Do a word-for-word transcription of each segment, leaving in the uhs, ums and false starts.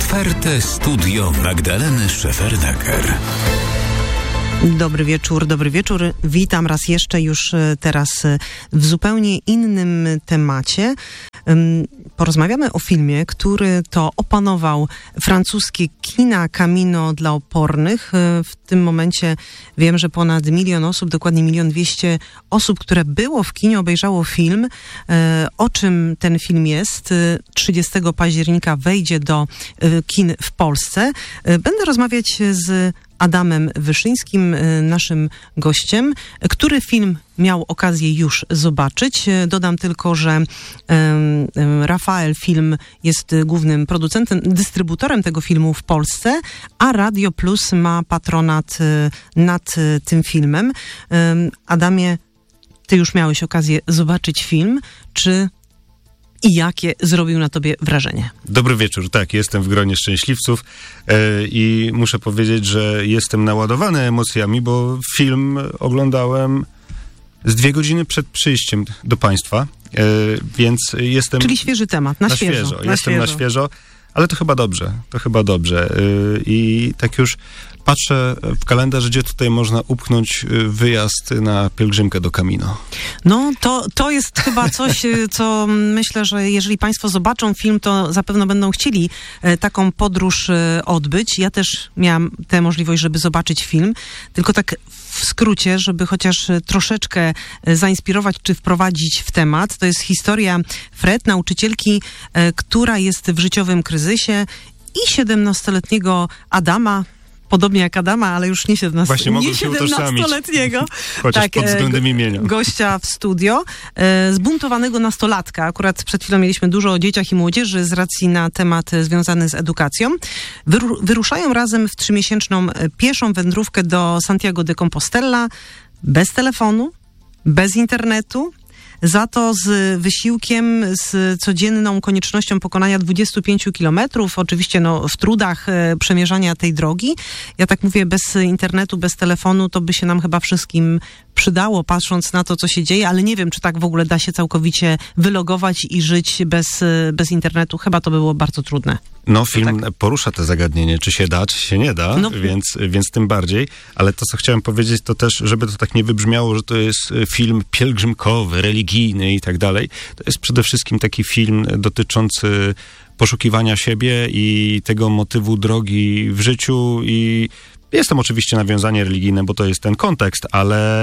Otwarte studio Magdaleny Szefernaker. Dobry wieczór, dobry wieczór. Witam raz jeszcze, już teraz w zupełnie innym temacie. Porozmawiamy o filmie, który to opanował francuskie kina Camino dla opornych. W tym momencie wiem, że ponad milion osób, dokładnie milion dwieście osób, które było w kinie, obejrzało film. O czym ten film jest? trzydziestego października wejdzie do kin w Polsce. Będę rozmawiać z Adamem Wyszyńskim, naszym gościem, który film miał okazję już zobaczyć. Dodam tylko, że um, Rafael Film jest głównym producentem, dystrybutorem tego filmu w Polsce, a Radio Plus ma patronat nad tym filmem. Um, Adamie, ty już miałeś okazję zobaczyć film. Czy i jakie zrobił na tobie wrażenie? Dobry wieczór, tak, jestem w gronie szczęśliwców yy, i muszę powiedzieć, że jestem naładowany emocjami, bo film oglądałem z dwie godziny przed przyjściem do państwa, yy, więc jestem... Czyli świeży temat, na, na świeżo. świeżo. Na jestem świeżo. na świeżo, ale to chyba dobrze, to chyba dobrze. Yy, I tak już patrzę w kalendarz, gdzie tutaj można upchnąć wyjazd na pielgrzymkę do Camino. No, to, to jest chyba coś, co myślę, że jeżeli państwo zobaczą film, to zapewne będą chcieli taką podróż odbyć. Ja też miałam tę możliwość, żeby zobaczyć film, tylko tak w skrócie, żeby chociaż troszeczkę zainspirować czy wprowadzić w temat. To jest historia Fred, nauczycielki, która jest w życiowym kryzysie, i siedemnastoletniego Adama, podobnie jak Adama, ale już nie siedemnastoletniego. Chociaż tak, pod względem imienia. Gościa w studio. E, zbuntowanego nastolatka. Akurat przed chwilą mieliśmy dużo o dzieciach i młodzieży z racji na temat związany z edukacją. Wyru- wyruszają razem w trzymiesięczną pieszą wędrówkę do Santiago de Compostela. Bez telefonu, bez internetu. Za to z wysiłkiem, z codzienną koniecznością pokonania dwudziestu pięciu kilometrów, oczywiście no, w trudach e, przemierzania tej drogi. Ja tak mówię, bez internetu, bez telefonu, to by się nam chyba wszystkim przydało, patrząc na to, co się dzieje, ale nie wiem, czy tak w ogóle da się całkowicie wylogować i żyć bez, bez internetu. Chyba to by było bardzo trudne. No, film tak porusza to zagadnienie, czy się da, czy się nie da, no. więc, więc tym bardziej. Ale to, co chciałem powiedzieć, to też, żeby to tak nie wybrzmiało, że to jest film pielgrzymkowy, religijny i tak dalej. To jest przede wszystkim taki film dotyczący poszukiwania siebie i tego motywu drogi w życiu. I jest tam oczywiście nawiązanie religijne, bo to jest ten kontekst, ale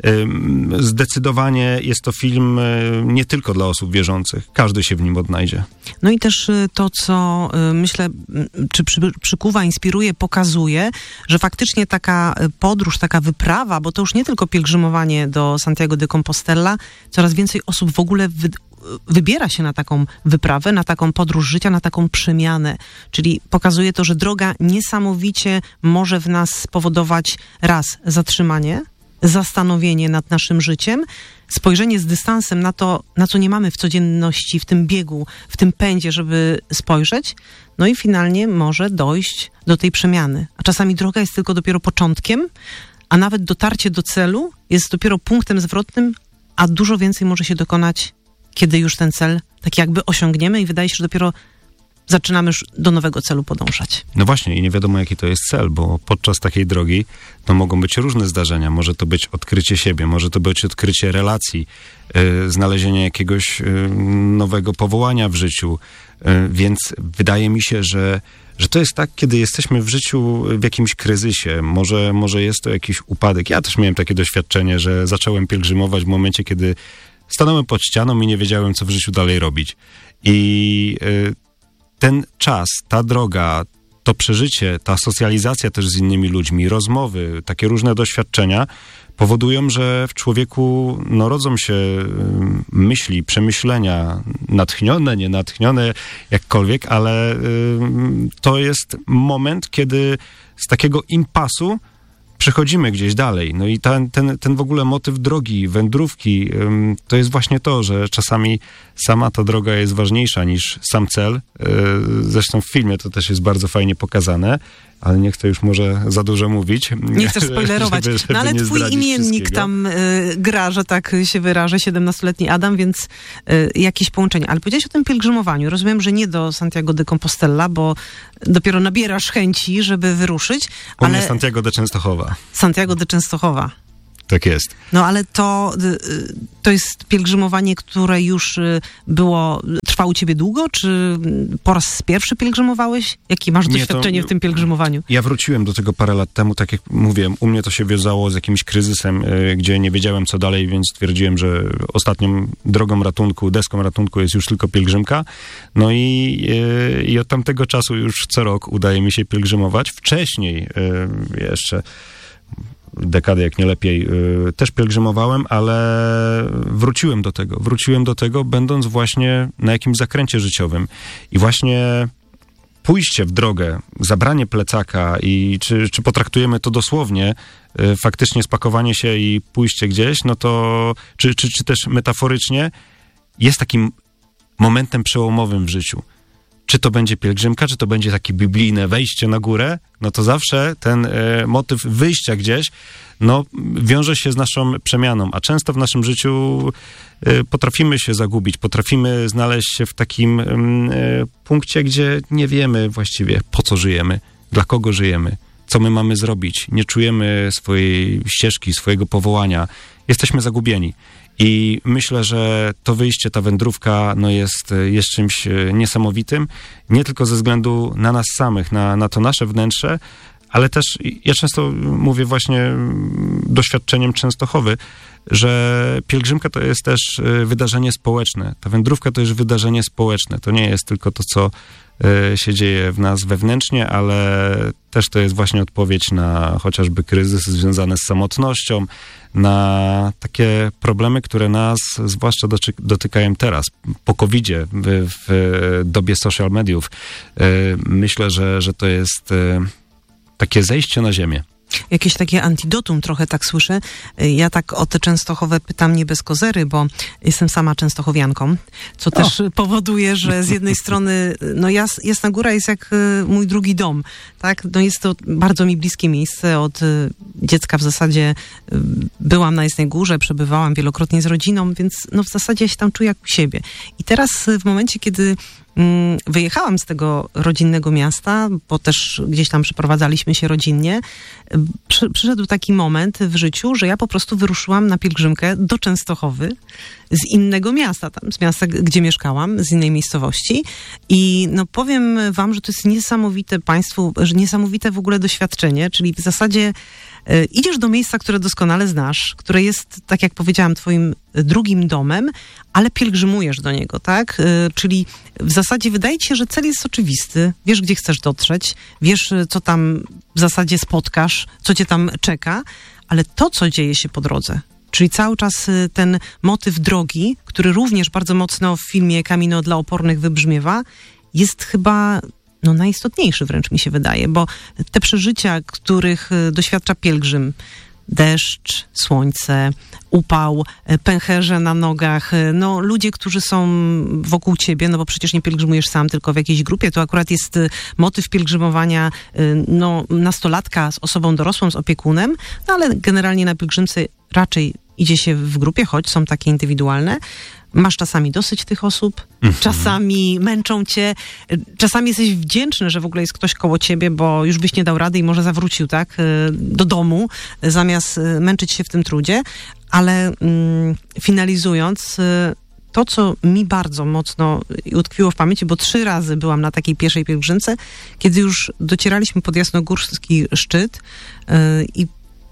ym, zdecydowanie jest to film y, nie tylko dla osób wierzących. Każdy się w nim odnajdzie. No i też y, to, co y, myślę, y, czy przy, przykuwa, inspiruje, pokazuje, że faktycznie taka podróż, taka wyprawa, bo to już nie tylko pielgrzymowanie do Santiago de Compostela, coraz więcej osób w ogóle wy, wybiera się na taką wyprawę, na taką podróż życia, na taką przemianę. Czyli pokazuje to, że droga niesamowicie może w nas spowodować raz zatrzymanie, zastanowienie nad naszym życiem, spojrzenie z dystansem na to, na co nie mamy w codzienności, w tym biegu, w tym pędzie, żeby spojrzeć, no i finalnie może dojść do tej przemiany. A czasami droga jest tylko dopiero początkiem, a nawet dotarcie do celu jest dopiero punktem zwrotnym, a dużo więcej może się dokonać, kiedy już ten cel tak jakby osiągniemy i wydaje się, że dopiero zaczynamy już do nowego celu podążać. No właśnie i nie wiadomo, jaki to jest cel, bo podczas takiej drogi no, mogą być różne zdarzenia. Może to być odkrycie siebie, może to być odkrycie relacji, yy, znalezienie jakiegoś yy, nowego powołania w życiu. Yy, więc wydaje mi się, że że to jest tak, kiedy jesteśmy w życiu w jakimś kryzysie. Może, może jest to jakiś upadek. Ja też miałem takie doświadczenie, że zacząłem pielgrzymować w momencie, kiedy stanąłem pod ścianą i nie wiedziałem, co w życiu dalej robić. I yy, ten czas, ta droga, to przeżycie, ta socjalizacja też z innymi ludźmi, rozmowy, takie różne doświadczenia powodują, że w człowieku no, rodzą się y, myśli, przemyślenia, natchnione, nienatchnione, jakkolwiek, ale y, to jest moment, kiedy z takiego impasu przechodzimy gdzieś dalej. No i ten, ten, ten w ogóle motyw drogi, wędrówki, ym, to jest właśnie to, że czasami sama ta droga jest ważniejsza niż sam cel. Yy, zresztą w filmie to też jest bardzo fajnie pokazane, ale nie chcę już może za dużo mówić. Nie chcesz spoilerować. żeby, żeby no ale twój imiennik tam y, gra, że tak się wyrażę, siedemnastoletni Adam, więc y, jakieś połączenie. Ale powiedziałeś o tym pielgrzymowaniu. Rozumiem, że nie do Santiago de Compostela, bo dopiero nabierasz chęci, żeby wyruszyć. U ale... mnie Santiago de Częstochowa. Santiago de Częstochowa. Tak jest. No ale to, to jest pielgrzymowanie, które już było, trwało u ciebie długo, czy po raz pierwszy pielgrzymowałeś? Jakie masz doświadczenie Nie, to, w tym pielgrzymowaniu? Ja wróciłem do tego parę lat temu, tak jak mówiłem, u mnie to się wiązało z jakimś kryzysem, gdzie nie wiedziałem co dalej, więc stwierdziłem, że ostatnią drogą ratunku, deską ratunku jest już tylko pielgrzymka. No i, i od tamtego czasu już co rok udaje mi się pielgrzymować. Wcześniej jeszcze... dekadę, jak nie lepiej, yy, też pielgrzymowałem, ale wróciłem do tego. Wróciłem do tego, będąc właśnie na jakimś zakręcie życiowym. I właśnie pójście w drogę, zabranie plecaka i czy, czy potraktujemy to dosłownie, yy, faktycznie spakowanie się i pójście gdzieś, no to, czy, czy, czy też metaforycznie, jest takim momentem przełomowym w życiu. Czy to będzie pielgrzymka, czy to będzie takie biblijne wejście na górę, no to zawsze ten e, motyw wyjścia gdzieś, no wiąże się z naszą przemianą, a często w naszym życiu e, potrafimy się zagubić, potrafimy znaleźć się w takim e, punkcie, gdzie nie wiemy właściwie, po co żyjemy, dla kogo żyjemy, co my mamy zrobić, nie czujemy swojej ścieżki, swojego powołania, jesteśmy zagubieni. I myślę, że to wyjście, ta wędrówka no jest, jest czymś niesamowitym, nie tylko ze względu na nas samych, na, na to nasze wnętrze, ale też, ja często mówię właśnie doświadczeniem Częstochowy, że pielgrzymka to jest też wydarzenie społeczne. Ta wędrówka to jest wydarzenie społeczne. To nie jest tylko to, co się dzieje w nas wewnętrznie, ale też to jest właśnie odpowiedź na chociażby kryzysy związane z samotnością, na takie problemy, które nas zwłaszcza dotykają teraz, po kowidzie, w, w dobie social mediów. Myślę, że, że to jest takie zejście na ziemię. Jakieś takie antidotum trochę tak słyszę. Ja tak o te Częstochowe pytam nie bez kozery, bo jestem sama częstochowianką, co o. też powoduje, że z jednej strony no jas, Jasna Góra jest jak mój drugi dom, tak? No jest to bardzo mi bliskie miejsce. Od dziecka w zasadzie byłam na Jasnej Górze, przebywałam wielokrotnie z rodziną, więc no w zasadzie ja się tam czuję jak u siebie. I teraz w momencie, kiedy wyjechałam z tego rodzinnego miasta, bo też gdzieś tam przeprowadzaliśmy się rodzinnie, przy, przyszedł taki moment w życiu, że ja po prostu wyruszyłam na pielgrzymkę do Częstochowy z innego miasta, tam z miasta, gdzie mieszkałam, z innej miejscowości i no powiem wam, że to jest niesamowite państwu, że niesamowite w ogóle doświadczenie, czyli w zasadzie y, idziesz do miejsca, które doskonale znasz, które jest, tak jak powiedziałam, twoim drugim domem, ale pielgrzymujesz do niego, tak? Y, czyli w zasadzie wydaje ci się, że cel jest oczywisty, wiesz, gdzie chcesz dotrzeć, wiesz, co tam w zasadzie spotkasz, co cię tam czeka, ale to, co dzieje się po drodze, czyli cały czas ten motyw drogi, który również bardzo mocno w filmie Camino dla opornych wybrzmiewa, jest chyba no, najistotniejszy wręcz mi się wydaje, bo te przeżycia, których doświadcza pielgrzym, deszcz, słońce, upał, pęcherze na nogach, no ludzie, którzy są wokół ciebie, no bo przecież nie pielgrzymujesz sam, tylko w jakiejś grupie, to akurat jest motyw pielgrzymowania no nastolatka z osobą dorosłą, z opiekunem, no ale generalnie na pielgrzymce raczej idzie się w grupie, choć są takie indywidualne. Masz czasami dosyć tych osób, mm-hmm. czasami męczą cię, czasami jesteś wdzięczny, że w ogóle jest ktoś koło ciebie, bo już byś nie dał rady i może zawrócił, tak, do domu, zamiast męczyć się w tym trudzie, ale mm, finalizując, to, co mi bardzo mocno utkwiło w pamięci, bo trzy razy byłam na takiej pierwszej pielgrzymce, kiedy już docieraliśmy pod jasnogórski szczyt yy, i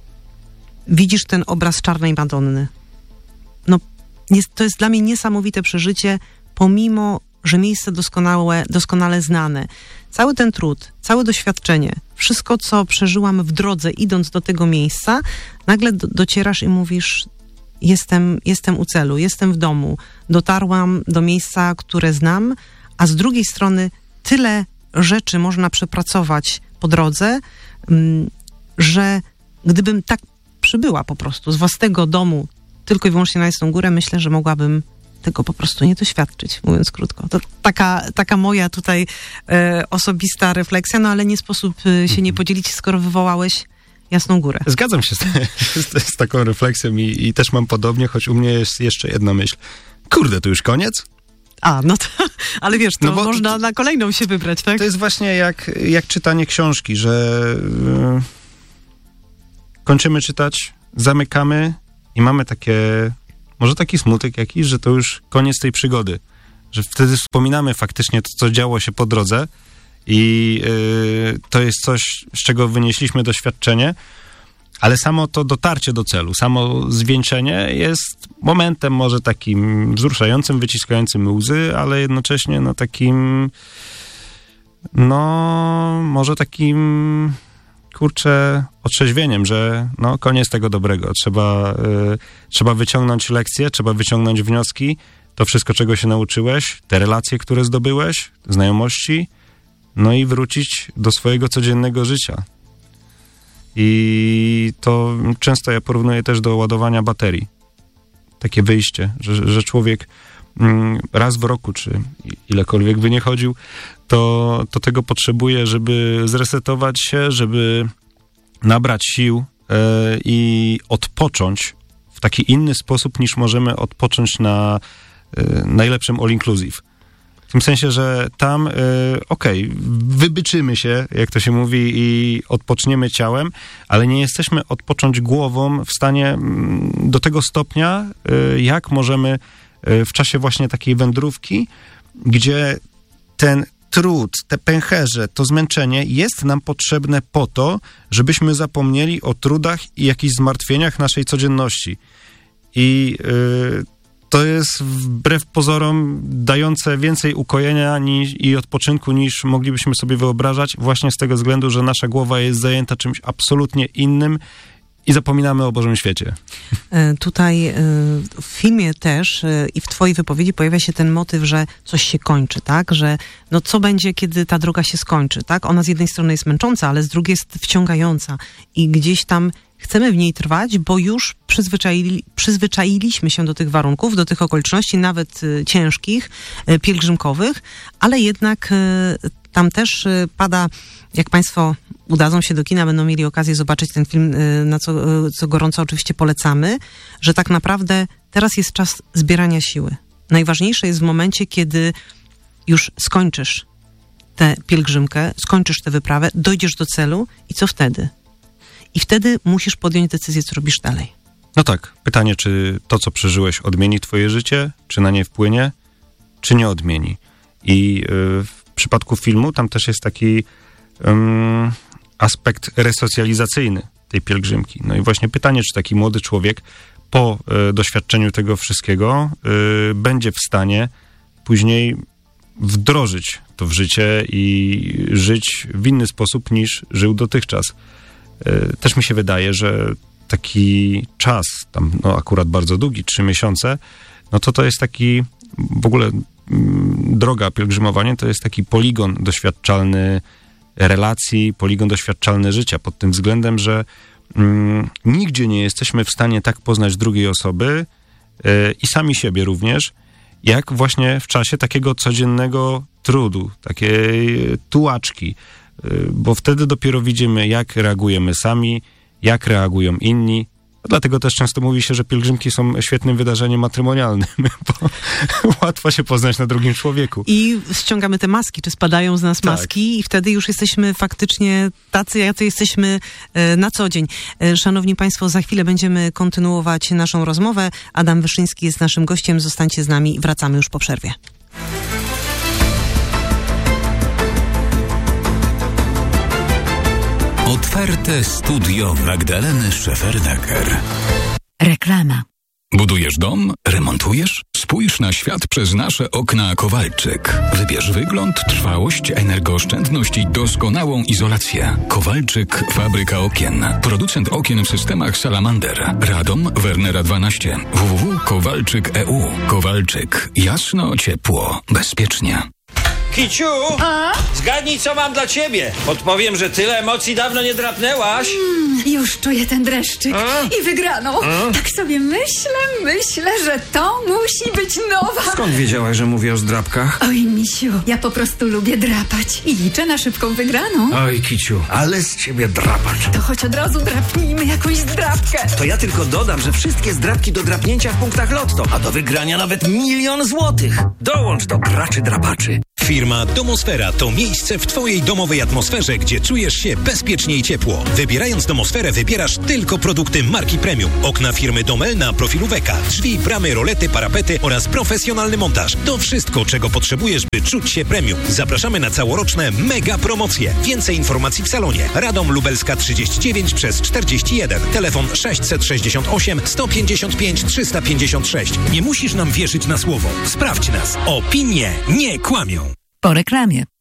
widzisz ten obraz Czarnej Madonny. No, jest, to jest dla mnie niesamowite przeżycie, pomimo, że miejsce doskonałe, doskonale znane. Cały ten trud, całe doświadczenie, wszystko, co przeżyłam w drodze, idąc do tego miejsca, nagle do, docierasz i mówisz, jestem, jestem u celu, jestem w domu, dotarłam do miejsca, które znam, a z drugiej strony tyle rzeczy można przepracować po drodze, że gdybym tak przybyła po prostu z własnego domu tylko i wyłącznie na Jasną Górę, myślę, że mogłabym tego po prostu nie doświadczyć, mówiąc krótko. To taka, taka moja tutaj e, osobista refleksja, no ale nie sposób e, się nie podzielić, skoro wywołałeś Jasną Górę. Zgadzam się z, z, z taką refleksją i, i też mam podobnie, choć u mnie jest jeszcze jedna myśl. Kurde, to już koniec? A, no to, ale wiesz, to no można to, na kolejną się wybrać, tak? To jest właśnie jak, jak czytanie książki, że yy, kończymy czytać, zamykamy i mamy takie, może taki smutek jakiś, że to już koniec tej przygody. Że wtedy wspominamy faktycznie to, co działo się po drodze i yy, to jest coś, z czego wynieśliśmy doświadczenie, ale samo to dotarcie do celu, samo zwieńczenie jest momentem może takim wzruszającym, wyciskającym łzy, ale jednocześnie no takim, no może takim, kurczę, otrzeźwieniem, że no koniec tego dobrego. Trzeba, y, trzeba wyciągnąć lekcje, trzeba wyciągnąć wnioski, to wszystko, czego się nauczyłeś, te relacje, które zdobyłeś, znajomości, no i wrócić do swojego codziennego życia. I to często ja porównuję też do ładowania baterii. Takie wyjście, że, że człowiek mm, raz w roku, czy ilekolwiek by nie chodził, to, to tego potrzebuje, żeby zresetować się, żeby nabrać sił yy, i odpocząć w taki inny sposób, niż możemy odpocząć na yy, najlepszym all inclusive. W tym sensie, że tam, yy, okej, okay, wybyczymy się, jak to się mówi, i odpoczniemy ciałem, ale nie jesteśmy odpocząć głową w stanie yy, do tego stopnia, yy, jak możemy yy, w czasie właśnie takiej wędrówki, gdzie ten trud, te pęcherze, to zmęczenie jest nam potrzebne po to, żebyśmy zapomnieli o trudach i jakichś zmartwieniach naszej codzienności. I yy, to jest wbrew pozorom dające więcej ukojenia niż, i odpoczynku, niż moglibyśmy sobie wyobrażać, właśnie z tego względu, że nasza głowa jest zajęta czymś absolutnie innym i zapominamy o Bożym świecie. Tutaj w filmie też i w twojej wypowiedzi pojawia się ten motyw, że coś się kończy, tak? Że no co będzie, kiedy ta droga się skończy, tak? Ona z jednej strony jest męcząca, ale z drugiej jest wciągająca i gdzieś tam chcemy w niej trwać, bo już przyzwyczaili, przyzwyczailiśmy się do tych warunków, do tych okoliczności, nawet y, ciężkich, y, pielgrzymkowych, ale jednak y, tam też y, pada, jak Państwo udadzą się do kina, będą mieli okazję zobaczyć ten film, y, na co, y, co gorąco oczywiście polecamy, że tak naprawdę teraz jest czas zbierania siły. Najważniejsze jest w momencie, kiedy już skończysz tę pielgrzymkę, skończysz tę wyprawę, dojdziesz do celu i co wtedy? I wtedy musisz podjąć decyzję, co robisz dalej. No tak. Pytanie, czy to, co przeżyłeś, odmieni twoje życie, czy na nie wpłynie, czy nie odmieni. I yy, w przypadku filmu tam też jest taki yy, aspekt resocjalizacyjny tej pielgrzymki. No i właśnie pytanie, czy taki młody człowiek po yy, doświadczeniu tego wszystkiego yy, będzie w stanie później wdrożyć to w życie i żyć w inny sposób, niż żył dotychczas. Też mi się wydaje, że taki czas, tam no akurat bardzo długi, trzy miesiące, no to to jest taki, w ogóle m, droga pielgrzymowania to jest taki poligon doświadczalny relacji, poligon doświadczalny życia, pod tym względem, że m, nigdzie nie jesteśmy w stanie tak poznać drugiej osoby y, i sami siebie również, jak właśnie w czasie takiego codziennego trudu, takiej tułaczki, bo wtedy dopiero widzimy, jak reagujemy sami, jak reagują inni. Dlatego też często mówi się, że pielgrzymki są świetnym wydarzeniem matrymonialnym, bo łatwo się poznać na drugim człowieku. I ściągamy te maski, czy spadają z nas tak. maski i wtedy już jesteśmy faktycznie tacy, jacy jesteśmy na co dzień. Szanowni Państwo, za chwilę będziemy kontynuować naszą rozmowę. Adam Wyszyński jest naszym gościem. Zostańcie z nami i wracamy już po przerwie. Otwarte studio Magdaleny Szefernaker. Reklama. Budujesz dom? Remontujesz? Spójrz na świat przez nasze okna Kowalczyk. Wybierz wygląd, trwałość, energooszczędność i doskonałą izolację. Kowalczyk Fabryka Okien. Producent okien w systemach Salamander. Radom, Wernera dwanaście. w w w kropka kowalczyk kropka e u. Kowalczyk. Jasno, ciepło, bezpiecznie. Kiciu, A? zgadnij, co mam dla ciebie. Podpowiem, że tyle emocji dawno nie drapnęłaś. Mm, już czuję ten dreszczyk. A? I wygraną. A? Tak sobie myślę, myślę, że to musi być nowa. Skąd wiedziałaś, że mówię o zdrapkach? Oj, misiu, ja po prostu lubię drapać i liczę na szybką wygraną. Oj, Kiciu, ale z ciebie drapacz. To choć od razu drapnijmy jakąś zdrapkę. To ja tylko dodam, że wszystkie zdrapki do drapnięcia w punktach Lotto, a do wygrania nawet milion złotych. Dołącz do graczy drapaczy. Firma Domosfera to miejsce w Twojej domowej atmosferze, gdzie czujesz się bezpiecznie i ciepło. Wybierając Domosferę, wybierasz tylko produkty marki premium. Okna firmy Domel na profilu Weka, drzwi, bramy, rolety, parapety oraz profesjonalny montaż. To wszystko, czego potrzebujesz, by czuć się premium. Zapraszamy na całoroczne mega promocje. Więcej informacji w salonie. Radom Lubelska trzydzieści dziewięć przez czterdzieści jeden. Telefon sześćset sześćdziesiąt osiem sto pięćdziesiąt pięć trzysta pięćdziesiąt sześć. Nie musisz nam wierzyć na słowo. Sprawdź nas. Opinie nie kłamią. Po reklamie.